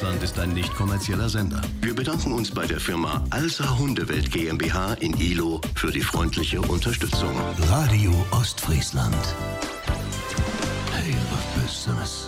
Ostfriesland ist ein nicht kommerzieller Sender. Wir bedanken uns bei der Firma Alsa Hundewelt GmbH in Ihlow für die freundliche Unterstützung. Radio Ostfriesland. Hey, was bist du das?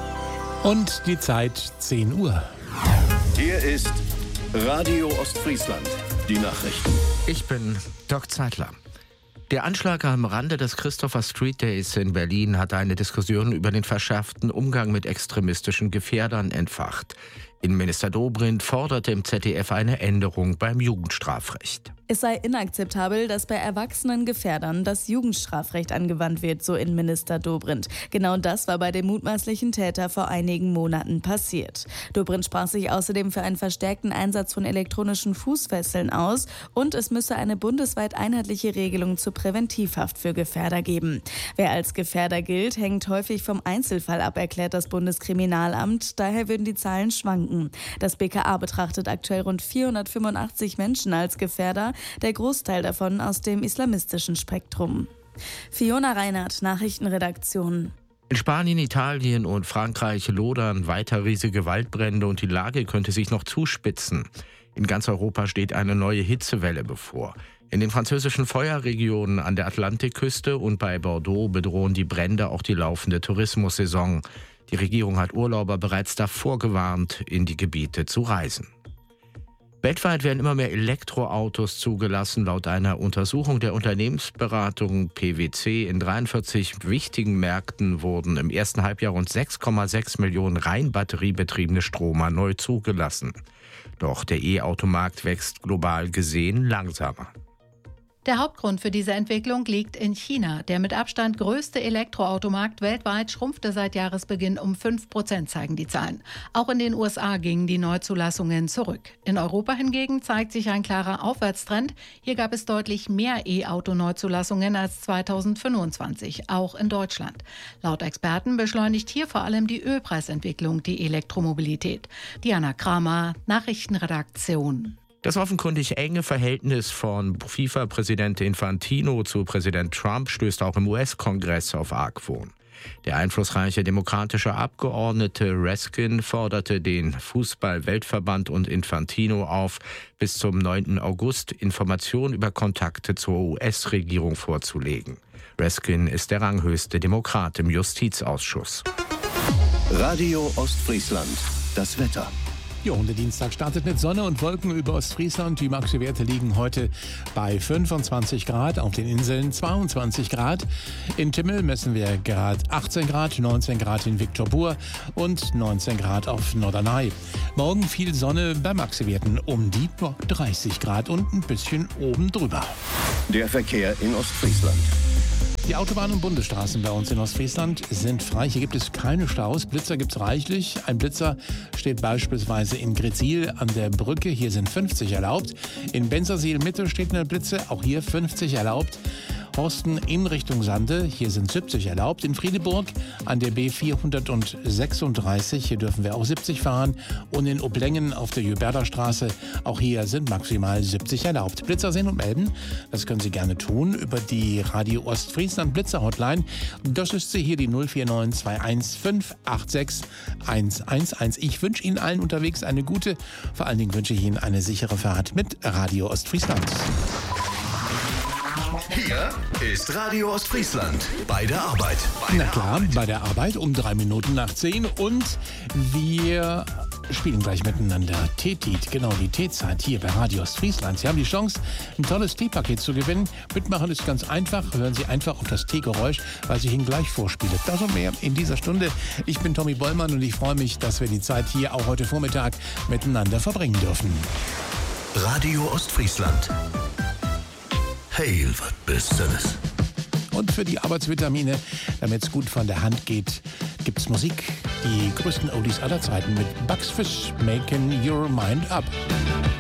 Und die Zeit 10 Uhr. Hier ist Radio Ostfriesland. Die Nachrichten. Ich bin Doc Zeitler. Der Anschlag am Rande des Christopher Street Days in Berlin hat eine Diskussion über den verschärften Umgang mit extremistischen Gefährdern entfacht. Innenminister Dobrindt forderte im ZDF eine Änderung beim Jugendstrafrecht. Es sei inakzeptabel, dass bei erwachsenen Gefährdern das Jugendstrafrecht angewandt wird, so Innenminister Dobrindt. Genau das war bei dem mutmaßlichen Täter vor einigen Monaten passiert. Dobrindt sprach sich außerdem für einen verstärkten Einsatz von elektronischen Fußfesseln aus und es müsse eine bundesweit einheitliche Regelung zur Präventivhaft für Gefährder geben. Wer als Gefährder gilt, hängt häufig vom Einzelfall ab, erklärt das Bundeskriminalamt. Daher würden die Zahlen schwanken. Das BKA betrachtet aktuell rund 485 Menschen als Gefährder, der Großteil davon aus dem islamistischen Spektrum. Fiona Reinhardt, Nachrichtenredaktion. In Spanien, Italien und Frankreich lodern weiter riesige Waldbrände und die Lage könnte sich noch zuspitzen. In ganz Europa steht eine neue Hitzewelle bevor. In den französischen Feuerregionen an der Atlantikküste und bei Bordeaux bedrohen die Brände auch die laufende Tourismussaison. Die Regierung hat Urlauber bereits davor gewarnt, in die Gebiete zu reisen. Weltweit werden immer mehr Elektroautos zugelassen. Laut einer Untersuchung der Unternehmensberatung PwC in 43 wichtigen Märkten wurden im ersten Halbjahr rund 6,6 Millionen rein batteriebetriebene Stromer neu zugelassen. Doch der E-Automarkt wächst global gesehen langsamer. Der Hauptgrund für diese Entwicklung liegt in China. Der mit Abstand größte Elektroautomarkt weltweit schrumpfte seit Jahresbeginn um 5%, zeigen die Zahlen. Auch in den USA gingen die Neuzulassungen zurück. In Europa hingegen zeigt sich ein klarer Aufwärtstrend. Hier gab es deutlich mehr E-Auto-Neuzulassungen als 2025, auch in Deutschland. Laut Experten beschleunigt hier vor allem die Ölpreisentwicklung die Elektromobilität. Diana Kramer, Nachrichtenredaktion. Das offenkundig enge Verhältnis von FIFA-Präsident Infantino zu Präsident Trump stößt auch im US-Kongress auf Argwohn. Der einflussreiche demokratische Abgeordnete Raskin forderte den Fußball-Weltverband und Infantino auf, bis zum 9. August Informationen über Kontakte zur US-Regierung vorzulegen. Raskin ist der ranghöchste Demokrat im Justizausschuss. Radio Ostfriesland. Das Wetter. Ja, und der Dienstag startet mit Sonne und Wolken über Ostfriesland. Die Maxi-Werte liegen heute bei 25 Grad, auf den Inseln 22 Grad. In Timmel messen wir gerade 18 Grad, 19 Grad in Viktorbur und 19 Grad auf Norderney. Morgen viel Sonne bei Maxi-Werten um die 30 Grad und ein bisschen oben drüber. Der Verkehr in Ostfriesland. Die Autobahnen und Bundesstraßen bei uns in Ostfriesland sind frei. Hier gibt es keine Staus. Blitzer gibt es reichlich. Ein Blitzer steht beispielsweise in Gretzil an der Brücke. Hier sind 50 erlaubt. In Bensersiel Mitte steht eine Blitze. Auch hier 50 erlaubt. Horsten in Richtung Sande, hier sind 70 erlaubt. In Friedeburg an der B436, hier dürfen wir auch 70 fahren. Und in Oblengen auf der Jöberda-Straße, auch hier sind maximal 70 erlaubt. Blitzer sehen und melden, das können Sie gerne tun über die Radio Ostfriesland Blitzer Hotline. Das ist sie hier, die 049 215 86 111. Ich wünsche Ihnen allen unterwegs eine gute, vor allen Dingen wünsche ich Ihnen eine sichere Fahrt mit Radio Ostfriesland. Hier ist Radio Ostfriesland bei der Arbeit. Na klar, bei der Arbeit um 3 Minuten nach 10 und wir spielen gleich miteinander Teetit, genau die Teezeit hier bei Radio Ostfriesland. Sie haben die Chance, ein tolles Teepaket zu gewinnen. Mitmachen ist ganz einfach. Hören Sie einfach auf das Teegeräusch, was ich Ihnen gleich vorspiele. Das und mehr in dieser Stunde. Ich bin Tommy Bollmann und ich freue mich, dass wir die Zeit hier auch heute Vormittag miteinander verbringen dürfen. Radio Ostfriesland. Hey, was bist du das? Und für die Arbeitsvitamine, damit es gut von der Hand geht, gibt's Musik. Die größten Oldies aller Zeiten mit Bugs Fizz, Making Your Mind Up.